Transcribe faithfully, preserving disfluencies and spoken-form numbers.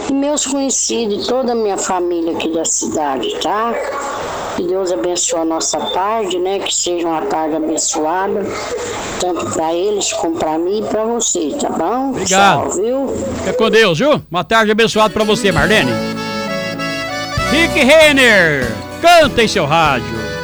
e meus conhecidos e toda a minha família aqui da cidade, tá? Que Deus abençoe a nossa tarde, né? Que seja uma tarde abençoada, tanto para eles como para mim e para você, tá bom? Obrigado. Tchau, viu? Fica com Deus, viu? Uma tarde abençoada para você, Marlene. Rick Renner, canta em seu rádio.